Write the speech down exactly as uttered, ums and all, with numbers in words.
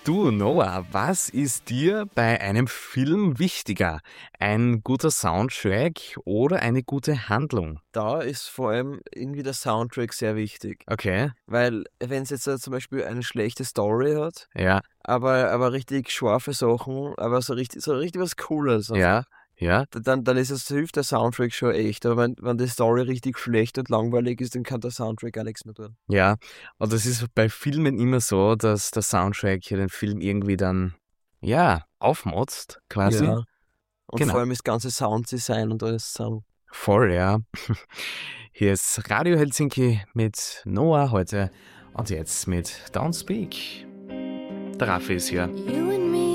Du, Noah, was ist dir bei einem Film wichtiger? Ein guter Soundtrack oder eine gute Handlung? Da ist vor allem irgendwie der Soundtrack sehr wichtig. Okay, Weil wenn es jetzt äh, zum Beispiel eine schlechte Story hat, ja, aber, aber richtig scharfe Sachen, aber so richtig, so richtig was Cooles ja, einfach, ja, dann, dann ist es, hilft der Soundtrack schon echt. Aber wenn, wenn die Story richtig schlecht und langweilig ist, dann kann der Soundtrack gar nichts mehr tun. ja. Und das ist bei Filmen immer so, dass der Soundtrack ja den Film irgendwie dann, ja, aufmotzt, quasi. Ja. Und Genau, vor allem das ganze Sounddesign und alles zusammen. voll, ja. Hier ist Radio Helsinki mit Noah heute und jetzt mit Don't Speak. Der Raffi ist hier. You